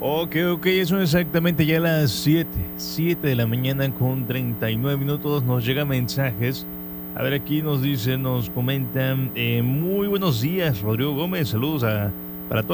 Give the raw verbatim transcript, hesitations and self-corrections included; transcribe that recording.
Ok, ok, son exactamente ya las siete siete de la mañana con treinta y nueve minutos. Nos llegan mensajes. A ver, aquí nos dicen, nos comentan, eh, muy buenos días, Rodrigo Gómez. Saludos a, para todos.